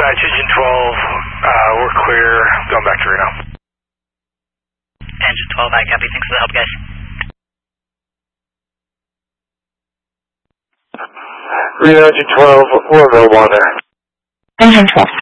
Dispatch, Engine 12, we're clear, going back to Reno. Engine 12, I copy, thanks for the help, guys. Reno, Engine 12, we're no water. Engine 12,